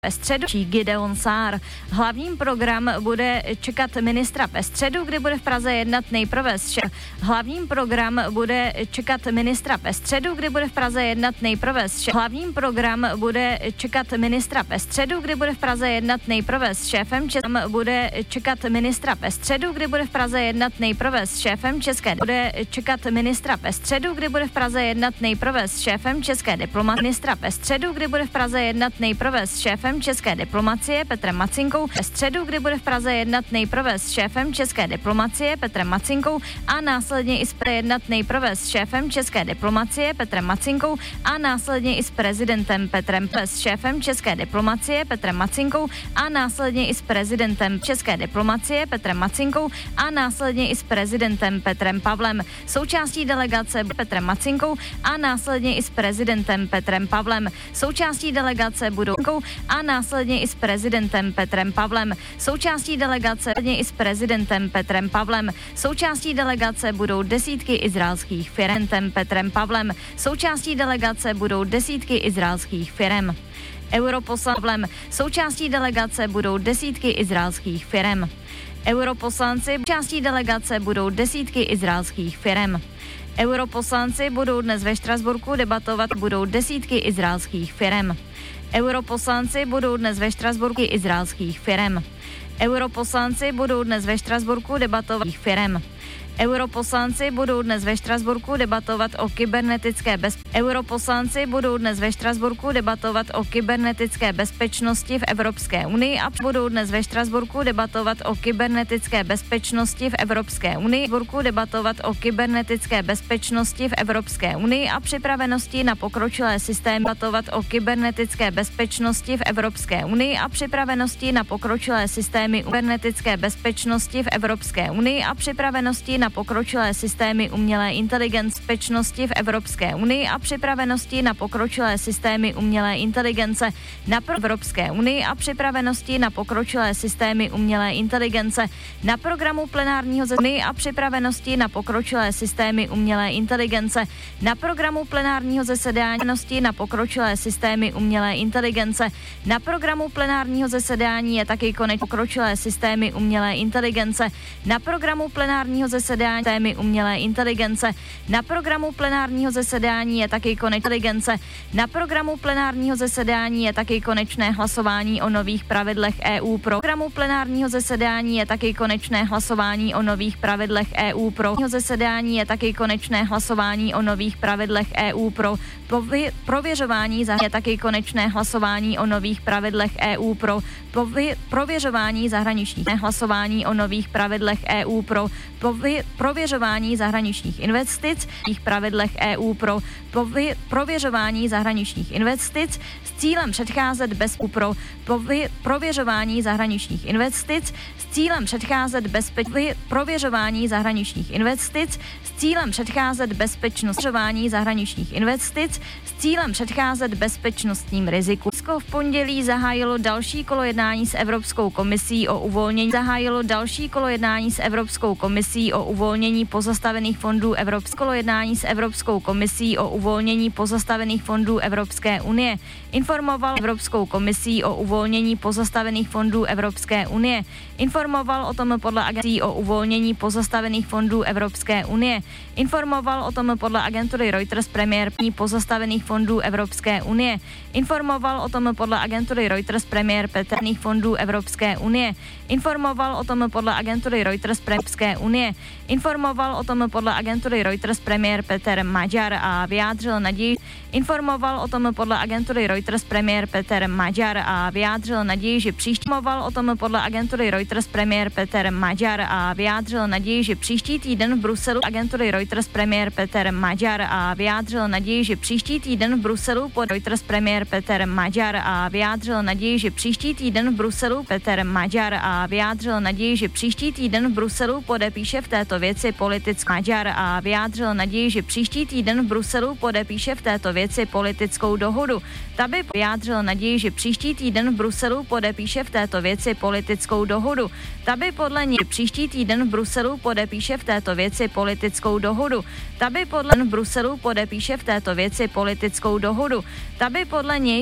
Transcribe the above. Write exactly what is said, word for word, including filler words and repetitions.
Ve středu Gideon Sár. Hlavním program bude čekat ministra ve středu, kdy bude v Praze jednat nejprve s šéfem. Hlavním program bude čekat ministra ve středu, kdy bude v Praze jednat nejprve s šéfem. Hlavním program bude čekat ministra ve středu, kdy bude v Praze jednat nejprve s šéfem České. Bude čekat ministra ve středu, kdy bude v Praze jednat nejprve s šéfem České. Bude čekat ministra ve středu, kdy bude v Praze jednat nejprve s šéfem České diplomacie. Ministra ve středu, kdy bude v Praze jednat nejprve s šéfem České diplomacie Petrem Macinkou. Ve středu, kdy bude v Praze jednat nejprve s šéfem České diplomacie Petrem Macinkou a následně i s jednat nejprve s šéfem České diplomacie Petrem Macinkou a následně i s prezidentem Petrem s šéfem České diplomacie Petrem Macinkou a následně i s prezidentem České diplomacie Petrem Macinkou a následně i s prezidentem Petrem Pavlem. Součástí delegace Petrem Macinkou a následně i s prezidentem Petrem Pavlem. Součástí delegace budou a následně i s prezidentem Petrem Pavlem. Součástí delegace i s prezidentem Petrem Pavlem. Součástí delegace budou desítky izraelských firem Petrem Pavlem. Součástí delegace budou desítky izraelských firem. Europoslancem. Součástí delegace budou desítky izraelských firem. Europoslanci. Součástí delegace budou desítky izraelských firem. Europoslanci budou dnes ve Štrasburku debatovat, budou desítky izraelských firem. Europoslanci budou dnes ve Štrasburku izraelských firem. Europoslanci budou dnes ve Štrasburku debatovat firem. Europoslanci budou dnes ve Štrasburku debatovat o kybernetické bez... Europoslanci budou dnes ve Štrasburku debatovat o kybernetické bezpečnosti v Evropské unii a budou dnes ve Štrasburku debatovat o kybernetické bezpečnosti v Evropské unii. Štrasburku debatovat o kybernetické bezpečnosti v Evropské unii a připravenosti na pokročilé systémy debatovat o kybernetické bezpečnosti v Evropské unii a připravenosti na pokročilé systémy kybernetické bezpečnosti v Evropské unii a připravenosti na pokročilé systémy umělé inteligence bezpečnosti v Evropské unii a připravenosti na pokročilé systémy umělé inteligence na pro Evropské unii a připravenosti na pokročilé systémy umělé inteligence na programu plenárního zasedání a připravenosti na pokročilé systémy umělé inteligence na programu plenárního zasedání na pokročilé systémy umělé inteligence na programu plenárního zasedání je taky konec pokročilé systémy umělé inteligence na programu plenárního zasedání systémy umělé inteligence. Na programu plenárního zasedání je taky konečné inteligence. Na programu plenárního zasedání je taky konečné hlasování o nových pravidlech E U pro. Programu plenárního zasedání je taky konečné hlasování o nových pravidlech E U pro. Zasedání je taky konečné hlasování o nových pravidlech E U pro. Pově- prověřování za je taky konečné hlasování o nových pravidlech E U pro. Pově- prověřování zahraničních hlasování o nových pravidlech E U pro. Pově- prověřování zahraničních investic, v pravidlech E U pro pově- prověřování zahraničních investic s cílem předcházet bez pro pově- prověřování zahraničních investic s cílem předcházet bezpeč- prověřování zahraničních investic s cílem předcházet bezpečnostní zahraničních investic s cílem předcházet bezpečnostním rizikům. V pondělí zahájilo další kolo jednání s Evropskou komisí o uvolnění zahájilo další kolo jednání s Evropskou komisí o uvolnění pozastavených fondů Evropské kolo jednání s Evropskou komisí o uvolnění pozastavených fondů Evropské unie. Informoval Evropskou komisí o uvolnění pozastavených fondů Evropské unie. Informoval o tom podle agencí o uvolnění pozastavených fondů Evropské unie. Informoval o tom podle agentury Reuters premiér pozastavených fondů Evropské unie. Informoval o tom podle agentury Reuters premiér Petrných fondů Evropské unie. Informoval o tom podle agentury Reuters Evropské unie. Informoval o tom podle agentury Reuters premiér Peter Maďar a vyjádřil naději. Informoval o tom podle agentury Reuters premiér Peter Maďar a vyjádřil naději, že příští informoval o tom podle agentury Reuters premiér Peter Maďar a vyjádřil naději, že příští týden v Bruselu agentury Reuters premiér Peter Maďar a vyjádřil naději, že příští týden v Bruselu pod Reuters premiér Peter Maďar a vyjádřil naději, že příští týden v Bruselu Peter Maďar a vyjádřil naději, že příští týden v Bruselu podepíše v této věci politickou Maďar a vyjádřil naději, že příští týden v Bruselu podepíše v této věci politickou dohodu. Ta by vyjádřil naději, že příští týden v Bruselu podepíše v této věci politickou dohodu. Ta by podle něj příští týden v Bruselu podepíše v této věci politickou dohodu. Ta by podle v Bruselu podepíše v této věci politickou dohodu. Ta by podle něj